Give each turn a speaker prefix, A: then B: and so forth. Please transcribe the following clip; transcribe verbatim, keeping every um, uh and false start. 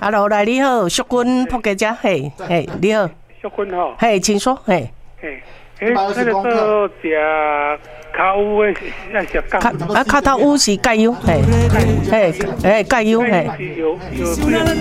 A: Hello， 来你好，淑君仆家姐，嘿，嘿，你好，
B: 淑君吼，
A: 嘿，请说，嘿，
B: 嘿，诶，那个做食烤乌的，要食酱，
A: 啊，卡头乌是芥油，嘿，嘿，嘿，芥油，嘿。